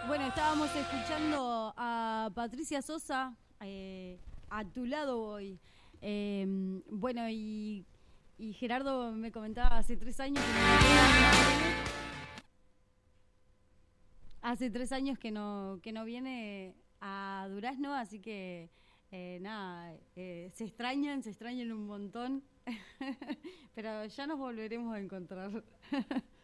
Bueno, estábamos escuchando a Patricia Sosa, a tu lado voy. Bueno, y Gerardo me comentaba hace 3 años que hace 3 años que no viene a Durazno, así que nada, se extrañan un montón, pero ya nos volveremos a encontrar.